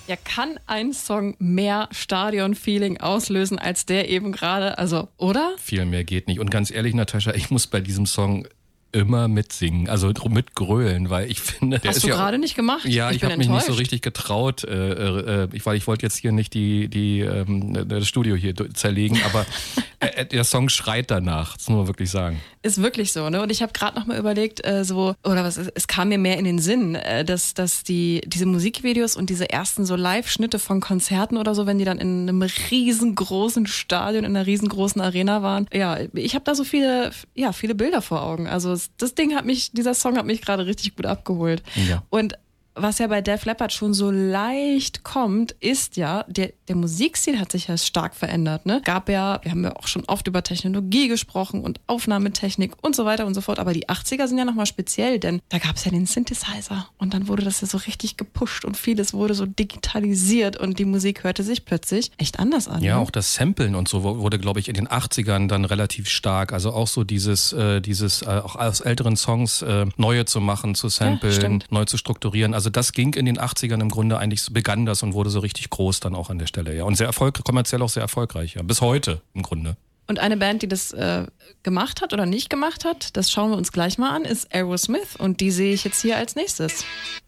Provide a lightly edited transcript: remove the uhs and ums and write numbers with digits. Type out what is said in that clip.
Ja, kann ein Song mehr Stadion-Feeling auslösen als der eben gerade? Also, oder? Viel mehr geht nicht. Und ganz ehrlich, Natascha, ich muss bei diesem Song immer mitsingen, also mitgrölen, weil ich finde, der Hast ist du ja gerade nicht gemacht? ja, ich habe mich nicht so enttäuscht. richtig getraut, weil ich wollte jetzt hier nicht das Studio hier zerlegen, aber der Song schreit danach, das muss man wirklich sagen. Ist wirklich so, ne? Und ich habe gerade noch mal überlegt, es kam mir mehr in den Sinn, dass diese Musikvideos und diese ersten so Live-Schnitte von Konzerten oder so, wenn die dann in einem riesengroßen Stadion, in einer riesengroßen Arena waren. Ja, ich habe da so viele Bilder vor Augen. Also dieser Song hat mich gerade richtig gut abgeholt. Ja. Und was ja bei Def Leppard schon so leicht kommt, ist ja, der Musikstil hat sich ja stark verändert. Ne? Wir haben ja auch schon oft über Technologie gesprochen und Aufnahmetechnik und so weiter und so fort. Aber die 80er sind ja nochmal speziell, denn da gab es ja den Synthesizer und dann wurde das ja so richtig gepusht und vieles wurde so digitalisiert und die Musik hörte sich plötzlich echt anders an. Ja, ne? auch das Samplen und so wurde, glaube ich, in den 80ern dann relativ stark. Also auch so dieses auch aus älteren Songs neue zu machen, zu samplen, neu zu strukturieren. Also das ging in den 80ern im Grunde begann das und wurde so richtig groß dann auch an der Stelle. Ja. Und kommerziell auch sehr erfolgreich. Ja. Bis heute im Grunde. Und eine Band, die das gemacht hat oder nicht gemacht hat, das schauen wir uns gleich mal an, ist Aerosmith und die sehe ich jetzt hier als nächstes.